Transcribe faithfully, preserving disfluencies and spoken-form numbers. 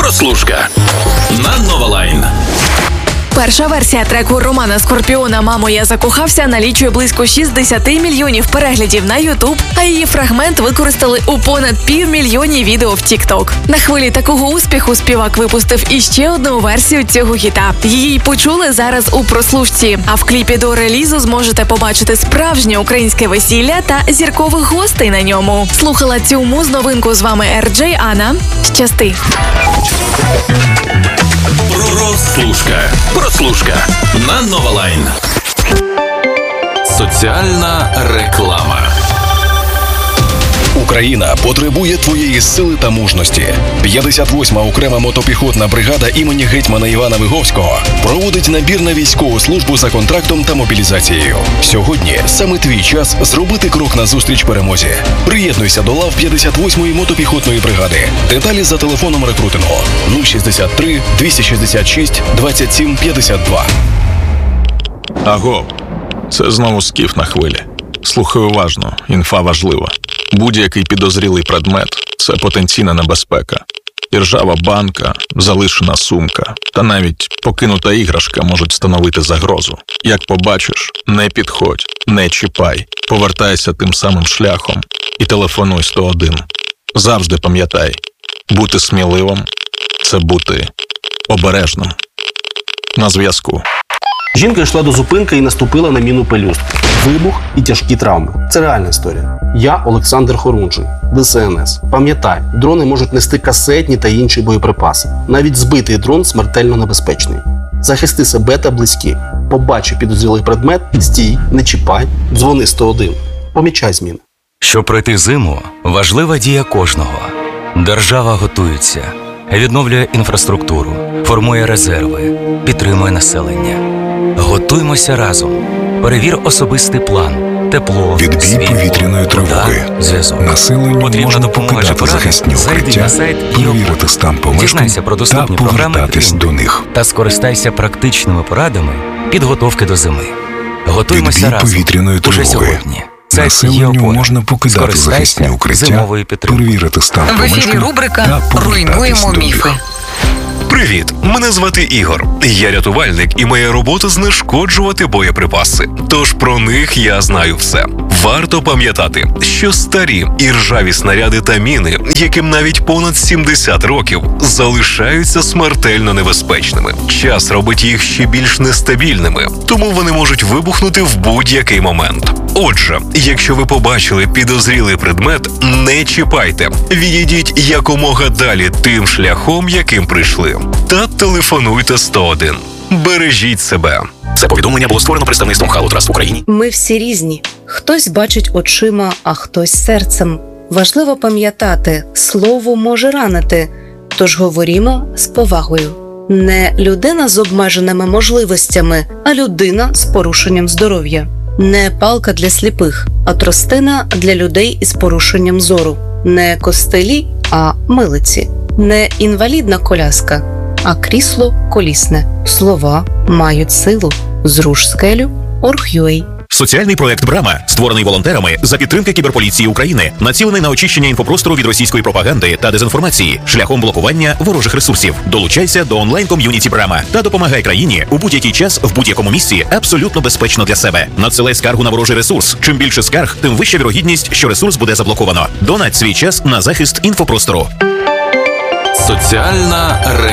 Прослушка на Новолайн. Перша версія треку Романа Скорпіона «Мамо, я закохався» налічує близько шістдесят мільйонів переглядів на Ютуб, а її фрагмент використали у понад півмільйоні відео в Тік-Ток. На хвилі такого успіху співак випустив іще одну версію цього хіта. Її почули зараз у прослушці, а в кліпі до релізу зможете побачити справжнє українське весілля та зіркових гостей на ньому. Слухала цю муз-новинку з вами Ер Джей Анна. Щасти! Прослушка. Прослушка на Новолайн. Соціальна реклама. Україна потребує твоєї сили та мужності. п'ятдесят восьма окрема мотопіхотна бригада імені гетьмана Івана Виговського проводить набір на військову службу за контрактом та мобілізацією. Сьогодні саме твій час зробити крок назустріч перемозі. Приєднуйся до лав п'ятдесят восьмої мотопіхотної бригади. Деталі за телефоном рекрутингу нуль шістдесят три двісті шістдесят шість двадцять сім п'ятдесят два. Аго, це знову скіф на хвилі. Слухай уважно, інфа важлива. Будь-який підозрілий предмет – це потенційна небезпека. Іржава банка, залишена сумка та навіть покинута іграшка можуть становити загрозу. Як побачиш, не підходь, не чіпай, повертайся тим самим шляхом і телефонуй сто один. Завжди пам'ятай, бути сміливим – це бути обережним. На зв'язку. Жінка йшла до зупинки і наступила на міну пелюстки. Вибух і тяжкі травми. Це реальна історія. Я Олександр Хорунжий, Де Ес Ен Ес. Пам'ятай, дрони можуть нести касетні та інші боєприпаси. Навіть збитий дрон смертельно небезпечний. Захисти себе та близьких. Побачив підозрілий предмет, стій, не чіпай, дзвони сто один. Помічай зміни. Щоб пройти зиму, важлива дія кожного. Держава готується, відновлює інфраструктуру, формує резерви, підтримує населення. Готуймося разом. Перевір особистий план. Тепло, Відбій світло, повітряної тривоги. вода, зв'язок. Населенню Потрібна можна допомога покидати поради? захисні Зайди укриття, на сайт перевірити стан помешкань Дізнайся про та доступні програми повертатись до них. та скористайся практичними порадами підготовки до зими. Готуймося Відбій разом. повітряної Уже тривоги. сьогодні. Сайт Населенню «Єопора». можна покидати Скористайся захисні укриття, зимовою підтримкою. перевірити стан В ефірі помешкань рубрика та повертатись «Руйнуємо до міфи». них. Привіт, мене звати Ігор. Я рятувальник і моя робота знешкоджувати боєприпаси. Тож про них я знаю все. Варто пам'ятати, що старі і ржаві снаряди та міни, яким навіть понад сімдесят років, залишаються смертельно небезпечними. Час робить їх ще більш нестабільними, тому вони можуть вибухнути в будь-який момент. Отже, якщо ви побачили підозрілий предмет, не чіпайте. Відійдіть якомога далі тим шляхом, яким прийшли. Та телефонуйте сто один. Бережіть себе. Це повідомлення було створено представництвом Халу Траст в Україні. Ми всі різні. Хтось бачить очима, а хтось серцем. Важливо пам'ятати, слово може ранити, тож говорімо з повагою. Не людина з обмеженими можливостями, а людина з порушенням здоров'я. Не палка для сліпих, а тростина для людей із порушенням зору. Не костелі, а милиці. Не інвалідна коляска, а крісло колісне. Слова мають силу. Зруш скелю. орг крапка ю а. Соціальний проект «Брама», створений волонтерами за підтримки кіберполіції України, націлений на очищення інфопростору від російської пропаганди та дезінформації шляхом блокування ворожих ресурсів. Долучайся до онлайн-ком'юніті «Брама» та допомагай країні у будь-який час, в будь-якому місці, абсолютно безпечно для себе. Надсилай скаргу на ворожий ресурс. Чим більше скарг, тим вища вірогідність, що ресурс буде заблоковано. Донать свій час на захист інфопростору. Соціальна реклама.